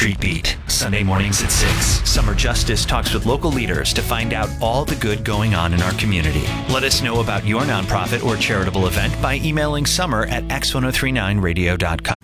Street Beat, Sunday mornings at 6. Summer Justice talks with local leaders to find out all the good going on in our community. Let us know about your nonprofit or charitable event by emailing summer@x1039radio.com.